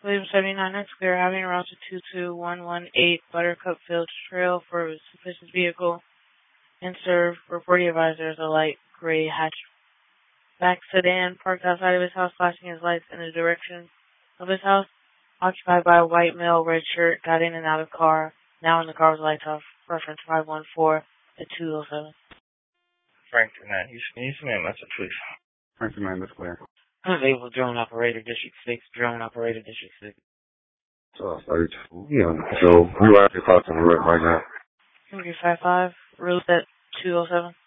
William 79X, clear having route to 22118 Buttercup Fields Trail for a suspicious vehicle. And serve reporting advisor as a light gray hatchback sedan parked outside of his house, flashing his lights in the direction of his house. Occupied by a white male, red shirt, got in and out of the car. Now in the car was lights off. Reference 514 at 207. Frank 9, you need me a message, please. Frank 9, that's clear. Unavailable drone operator, District 6. Drone operator, District 6. So, 32. Yeah, so we are at your call center right now. 355, route at 207.